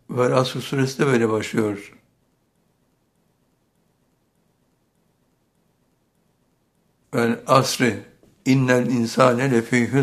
Ve Asr suresi de böyle başlıyor. Vel asri innel insane lefî